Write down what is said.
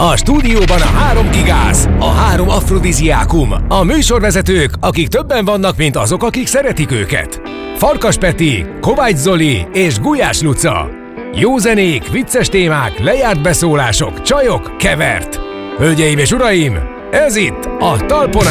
A stúdióban a 3 gigász, a 3 afrodiziákum, a műsorvezetők, akik többen vannak, mint azok, akik szeretik őket. Farkas Peti, Kovács Zoli és Gulyás Luca. Jó zenék, vicces témák, lejárt beszólások, csajok, kevert. Hölgyeim és uraim, ez itt a Talpon